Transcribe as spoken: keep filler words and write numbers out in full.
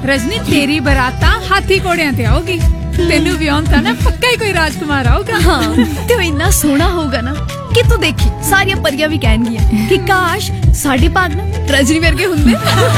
रजनी तेरी बारात तां हाथी घोड़ियां ते आऊगी तेनू विआउण तां ना पक्का ही कोई राजकुमार आऊगा। हाँ ते वो इन्ना सोहना होगा ना कि तू देखी सारियां परियां भी कहणगियां कि काश साडे भाग ना रजनी वर्गे हुंदे।